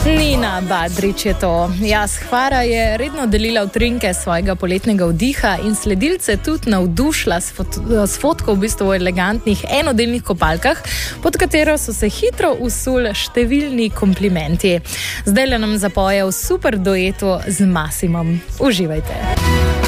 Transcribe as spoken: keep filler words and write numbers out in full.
Nina Badrič je to. Jaz Hvara je redno delila utrinke svojega poletnega vdiha in sledilce tudi navdušila s, fot s fotko v bistvu v elegantnih enodelnih kopalkah, pod katero so se hitro usuli številni komplimenti. Zdaj le nam zapoje v super duetu z Masimom. Uživajte!